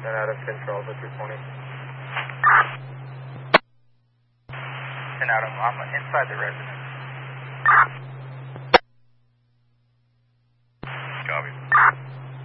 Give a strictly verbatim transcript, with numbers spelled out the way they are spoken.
ten out of ten, Charles, at two twenty. ten out of, I'm inside the residence.